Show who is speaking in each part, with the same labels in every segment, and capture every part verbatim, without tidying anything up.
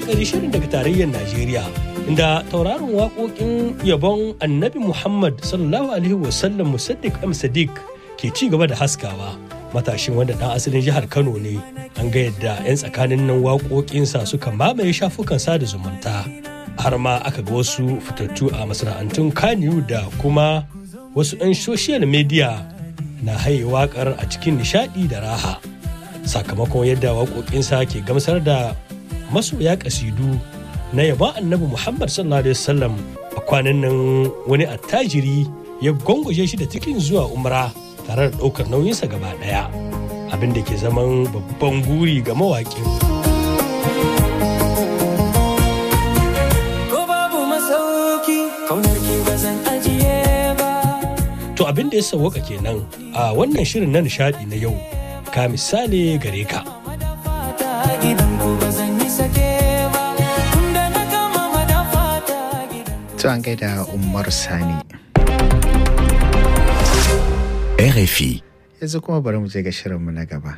Speaker 1: karkare shirin daga tarayyar Najeriya, inda tauraron waƙoƙin yabon Annabi Muhammad sallallahu alaihi wasallam Musaddiq M Sadiq ke ci gaba da haskawa. Matashin wanda ɗan asalin jihar Kano ne, an ga yadda 'yan tsakanin nan waƙoƙinsa suka mamaye shafukan sada zumunta. Har ma aka ga wasu fitattu a masana'antun Kaniyu da kuma wasu 'yan social media na haye waƙar a cikin nishaɗi da raha. Sakamakon yadda waƙoƙinsa ke gamsar da masoya kasidu na yaba Annabi Muhammad sallallahu alaihi wasallam, a kwanan nan wani attajiri ya gwangwaje shi da tikin zuwa umra tare da ɗaukar nauyinsa gaba ɗaya, abin da ke zaman babban guri ga mawaƙin. To abin da ya sauwaka kenan a wannan shirin na nishadi na yau, ka misali gare ka.
Speaker 2: To an gaida Umar Sani.
Speaker 3: R F I.
Speaker 2: Yanzu kuma bari mu je ga shirinmu na gaba.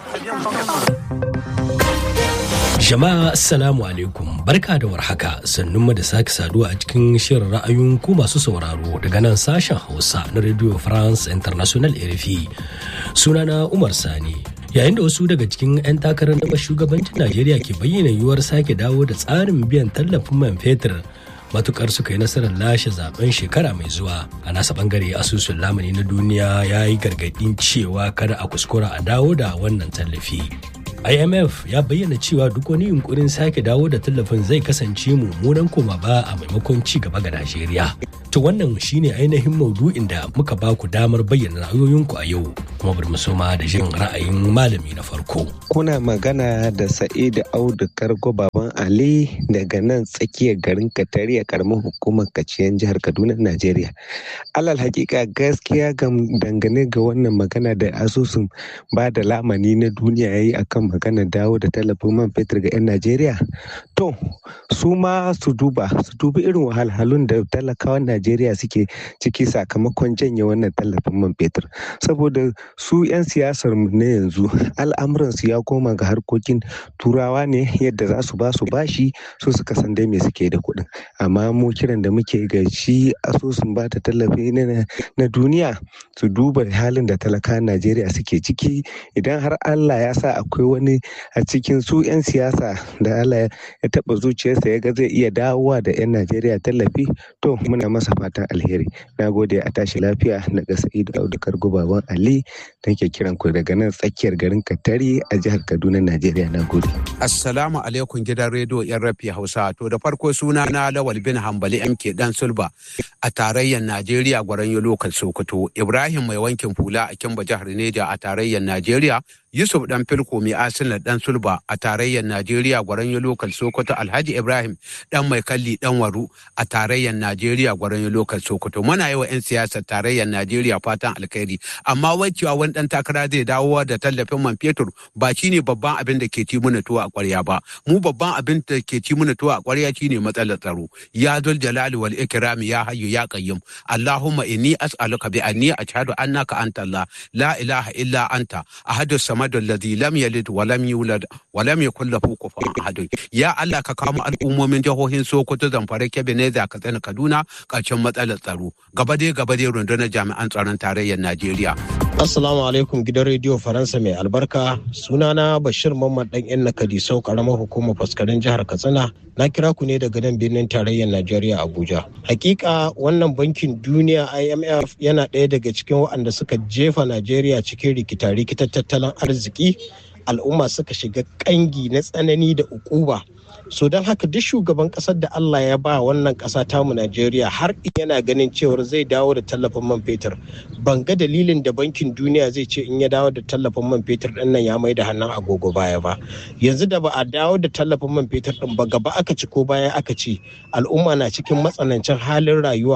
Speaker 1: Jama'a assalamu alaikum, barka da warhaka, sannunmu da sake saduwa a cikin shirin ra'ayoyin ku masu sauraro daga nan sashen Hausa na Radio France International R F I. Sunana Umar Sani. Yayin da wasu daga cikin 'yan takarar na shugabancin Najeriya ke bayyana yiwuwar sake dawo da tsarin biyan tallafin man fetur, matukar suka yi nasarar lashe zaben shekara mai zuwa, a nasa bangare asusun lamuni na duniya ya yi gargadin cewa kada a kuskura a dawo da wannan tallafi. I M F ya bayyana cewa duk wani yunkurin sake dawo da tallafin zai kasance mummunan koma ba a maimakon ci gaba ga Najeriya. To wannan shine ainihin maudu'in da muka ba ku damar bayyana ra'ayoyinku a yau, kuma bari mu soma da jin ra'ayin malami na farko.
Speaker 4: Kuna magana da Sa'idu Audu Kargo Baban Ali daga nan tsakiyar garin Katari a karamar hukumar Kaciyan jihar Kaduna, Najeriya. Alal hakika gaskiya ga dangane ga wannan magana da asusun ba da lamani na duniya yayi akan magana dawo da tallafin man fetur ga 'yan Najeriya. To su ma su duba su dubi irin wahalhalun da talakawan Najeriya suke ciki sakamakon janye wannan tallafin man fetur, saboda su 'yan siyasar mu na yanzu al'amuran su ya koma ga harkokin turawa ne, yadda za su ba su bashi su suka san dai me suke da kuɗin. Amma mu kiran da muke ga shi asusun ba da tallafi na duniya su duba halin da talakawan Najeriya suke ciki. Idan har Allah ya sa akwai wani a cikin su 'yan siyasa da Allah ya taɓa zuciyarsa ya ga zai iya dawowa da 'yan Najeriya tallafi, to muna masa fatan alheri. Na gode, a tashi lafiya. Daga Sa'idu Audu Kargo Baban Ali take kiran ku daga nan tsakiyar garin Katari a jihar Kaduna, Najeriya. Na gode.
Speaker 5: Assalamu alaikum gidan rediyo yan rafi Hausa. To da farko suna na Lawal bin Hambali M K Dan Sulba a tarayyar Najeriya, Gwaranyo Lokal Sokoto. Ibrahim mai wankin fula a Kimba jihar Neja a tarayyar Najeriya. Yusuf Dan Filko mai Arsenal Dan Sulba a tarayyar Najeriya, Gwaranyo Lokal Sokoto. Alhaji Ibrahim Dan Mai Kalli Dan Waru a tarayyar Najeriya, Gwaranyo Lokal Sokoto. Muna yi wa 'yan siyasar tarayyar Najeriya fatan alkhairi, amma wai cewa wani dan takara zai dawo da tallafin man fetur ba shine babban abin da ke ci mana tuwo a ƙwarya ba. Mu babban abin da ke ci mana tuwo a ƙwarya shine matsalar tsaro. Ya zul jalali wal ikrami ya hayyu ya qayyum. Allahumma inni as'aluka bi anni ashhadu annaka anta Allah la ilaha illa anta ahadu samad alladhi lam yalid wa lam yulad wa lam yakul lahu kufuwan ahad. Ya Allah ka kawo al'ummomin jihohin Sokoto, Zamfara, Kebbi, Niger, Katsina, Kaduna ƙarshen matsalar tsaro. Gaba dai gaba dai rundunar jami'an tsaron tarayyar Najeriya.
Speaker 6: Assalamu alaikum gidan rediyo Faransa mai albarka. Sunana Bashir Mamman dan yan Nakadisau, karamar hukumar faskarin jihar Katsina. Na kira ku ne daga nan birnin tarayyar Najeriya Abuja. Hakika wannan bankin duniya I M F yana ɗaya daga cikin waɗanda suka jefa Najeriya cikin rikita-rikitar tattalin arziki. Al'umma suka shiga ƙangi na tsanani da ukuba. So don haka duk shugaban ƙasar da Allah ya ba wannan ƙasa tamu Najeriya har yana ganin cewar zai dawo da tallafin man fetur, ban ga dalilin da bankin duniya zai ce in ya dawo da tallafin man fetur ɗin nan ya mai da hannun agogo baya ba. Yanzu da ba a dawo da tallafin man fetur ɗin ba, gaba aka ci ko baya aka ci, al'umma na cikin matsanancin halin rayuwa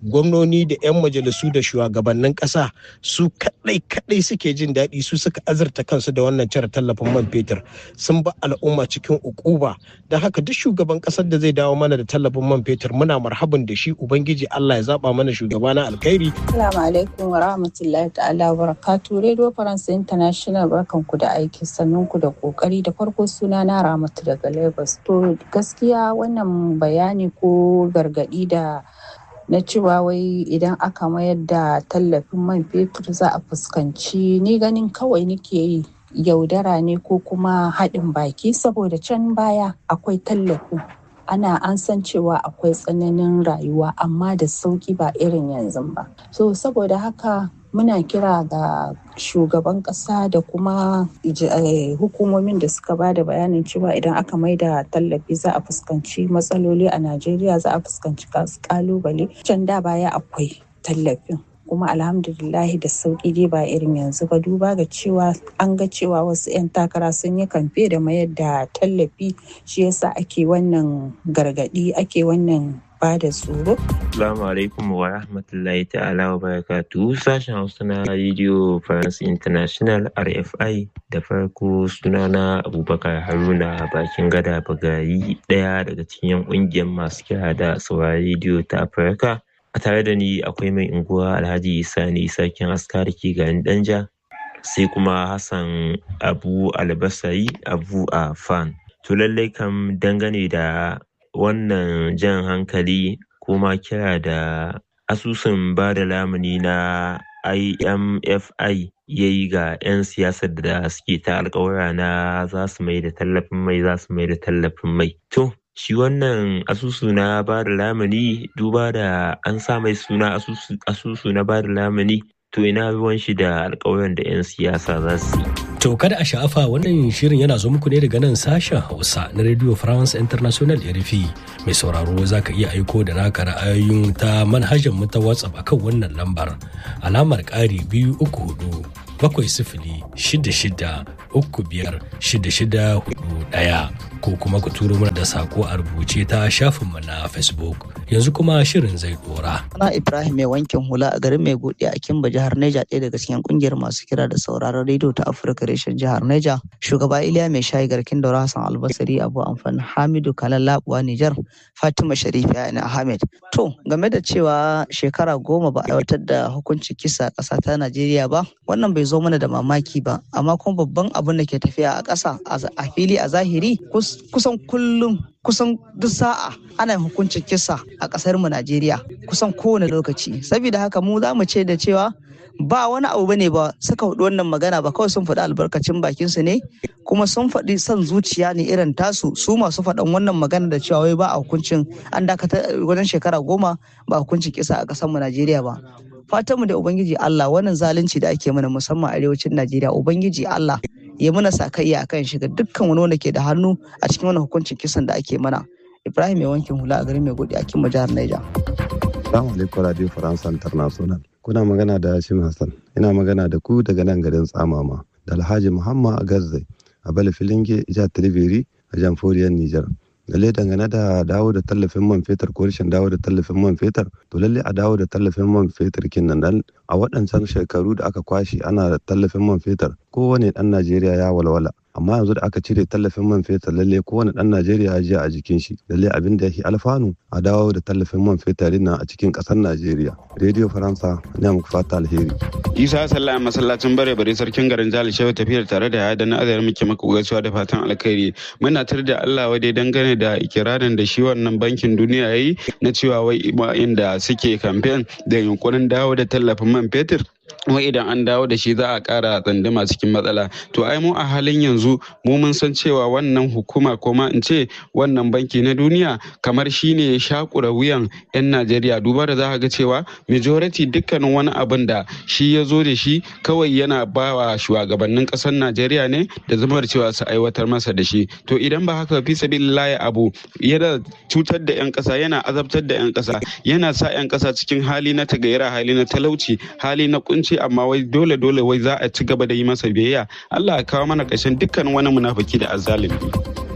Speaker 6: gwamnoni da 'yan majalisu da shugabannin ƙasa su kaɗai kaɗai suke jin daɗi, su suka azurta kansu da wannan cire tallafin man fetur, sun ba al'umma cikin ukuba. Don haka duk shugaban ƙasar da zai dawo mana da tallafin man fetur muna marhaban da shi. Ubangiji Allah ya zaba mana shugaba na alkhairi.
Speaker 7: Assalamu alaikum wa rahmatullahi ta'ala wa barakatuh. Radio France International, barkanku da aiki, sannunku da kokari. Da farko suna na Ramatu daga Lagos. To gaskiya wannan bayani ko gargadi da na cewa wai idan aka mayar da tallafin man fetur za a fuskanci, ni ganin kawai nake yi yaudara ne ko kuma haɗin baki, saboda can baya akwai tallafin ana an san cewa akwai tsananin rayuwa amma da sauki ba irin yanzu ba. So saboda haka muna kira ga shugaban ƙasa da kuma hukumomin da suka ba da bayanin cewa idan aka maida tallafi za a fuskanci matsaloli a Najeriya, za a fuskanci kalubale. Can da baya akwai tallafin kuma alhamdulillahi da sauki dai ba irin yanzu ba, duba ga cewa an ga cewa wasu 'yan takara sun yi kamfe da mayar da tallafi, shi yasa ake wannan gargadi, ake wannan ba da tsoro.
Speaker 8: Assalamu alaikum wa rahmatullahi ta'ala wa barakatuhu. Sashen Hausa na Radio France International R F I. Da farko sunana Abubakar Haruna bakin gada Bagayi, ɗaya daga cikin ƙungiyar masu kira da saurari rediyo ta Afirka. A tare da ni akwai mai unguwa Alhaji Sani Sarkin Aska da ke garin Danja, sai kuma Hassan Abu Albasari Abu Afan. To lallai kam dangane da wannan jan hankali kuma kira da asusun ba da lamuni na I M F I ya yi ga 'yan siyasar da suke ta alkawara na za su mai da tallafin mai za su mai da tallafin mai. To, shi wannan asusu na ba da lamuni, duba da an sa mai suna asusu na ba da lamuni, to ina ruwan shi da alkawaran da 'yan siyasa za su yi.
Speaker 1: To kada a sha'afa, wannan shirin yana zo muku ne daga nan sashen Hausa na Radio France International R F I. Mai sauraro za ka iya aiko da naka ra'ayoyin ta manhajar mu ta WhatsApp akan wannan lambar alamar ƙari biyu uku hudu bakwai sifili shida shida uku biyar shida shida hudu ɗaya, ko kuma ku turo mana da sako a rubuce ta shafinmu na Facebook. Yanzu kuma shirin zai dora.
Speaker 9: Ana Ibrahim mai wankin hula a garin Maigode a Kimba, jihar Neja, ɗaya daga cikin kungiyar masu kira da sauraron rediyo ta Afirka reshen jihar Neja. Shugaba Iliya mai shayi garkin daura Hassan Albasari Abu Amfan Hamidu Kalan Labuwa Nijar, Fatima Sharifiya Ina Ahmed. To game da cewa shekara goma ba a aiwatar da hukuncin kisa a ƙasa ta Najeriya ba, wannan bai zo mana da mamaki ba, amma kuma babban abin da ke tafiya a ƙasa a fili a zahiri kusan kullum kusan duk sa'a ana hukuncin kisa a ƙasar mu Najeriya kusan kowane lokaci. Saboda haka mu za mu ce da cewa ba wani abu bane ba suka faɗi wannan magana ba, kawai sun faɗi albarkacin bakin su ne, kuma sun faɗi son zuciya ne irin tasu su masu faɗan wannan magana da cewa wai ba a hukuncin an dakata wajen shekara goma ba hukuncin kisa a ƙasar mu Najeriya ba. Fatanmu da Ubangiji Allah wannan zalunci da ake mana musamman arewacin Najeriya, Ubangiji Allah ya mana sakayya akan shiga dukkan wani wanda ke da hannu a cikin wannan hukuncin kisan da ake mana. Ibrahim mai wankin hula a garin Maigode a Kimba, jihar Niger.
Speaker 10: Assalamu alaikum Radio France International. Kuna magana da Hashim Hassan. Ina magana da ku daga nan garin Tsamama da Alhaji Muhammad Gazzai a Bala Filinge, jihar Tilibiri a Jamhuriyar Niger. Lalle dangane da dawo da tallafin man fetur ko rashin dawo da tallafin man fetur, to lalle a dawo da tallafin man fetur kinnan dan a waɗancan shekaru da aka kwashe ana da tallafin man fetur kowane ɗan Najeriya ya walwala, amma yanzu da aka cire tallafin man fetur lalle kowane ɗan Najeriya ya ji a jikin shi. Lalle abin da yake alfanu a dawo da tallafin man fetur nan a cikin ƙasar Najeriya. Radio Faransa, ina muku fata alheri.
Speaker 11: Isa sallah masallacin bare bare sarkin garin Jali Shehu tafiyar tare da ya da na azar muke maka gaisuwa da fatan alkhairi. Muna tar da Allah wadai dangane da ikirarin da shi wannan bankin duniya yayi na cewa wai inda suke campaign da yunkurin dawo da tallafin man fetur, wai idan an dawo da shi za a ƙara tsandama cikin matsala. To ai mu a halin yanzu mu mun san cewa wannan hukuma ko ma in ce wannan banki na duniya kamar shine ya shakura wuyan 'yan Najeriya, duba da za ka ga cewa majority dukkanin wani abin da shi ya zo da shi kawai yana ba wa shugabannin ƙasar Najeriya ne da zamar cewa su aiwatar masa da shi. To idan ba haka fi sabilillahi abu yana cutar da 'yan ƙasa, yana azabtar da 'yan ƙasa, yana sa 'yan ƙasa cikin hali na tagayyara, hali na talauci, hali na kunci, amma wai dole dole wai za a ci gaba da yi masa biyayya. Allah ya kawo mana ƙarshen dukkan wani munafiki da azzalimi.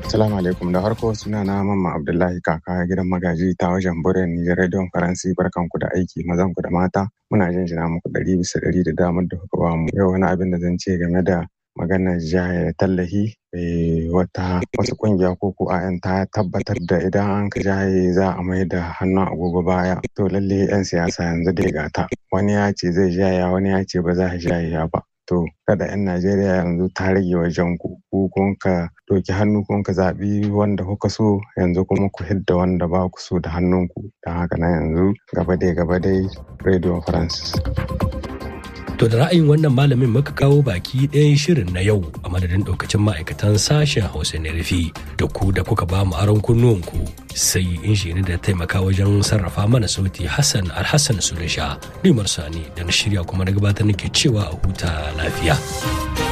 Speaker 12: Assalamu alaikum da farko suna na Mamman Abdullahi kaka gidan magaji ta wajen buren Nijar Radio Faransi barkanku da aiki mazan ku da mata muna jinjina muku ɗari bisa ɗari da damar da kuka ba mu yau wani abin da zan ce game da maganar jaya tallahi wata wasu kungiya ko ko ayan ta tabbatar da idan an ka jaye za a mai da hannun agogo baya to lalle yan siyasa yanzu dai gata wani ya ce zai jaya wani ya ce ba za a jaya ba to kada yan Najeriya yanzu ta rage wajen ku ku kun ka doki hannu kun ka zaɓi wanda kuka so yanzu kuma ku hidda wanda ba ku so da hannunku don haka na yanzu gaba dai gaba dai Radio France.
Speaker 1: To da ra'ayin wannan malamin muka kawo baki ɗayan shirin na yau a madadin ɗaukacin ma'aikatan sashen Hausa na rufi da ku da kuka ba mu aron kunnuwanku sai injini da taimaka wajen sarrafa mana sauti Hassan Alhassan Sulisha. Nimar Sani da na shirya kuma na gabatar nake cewa a huta lafiya.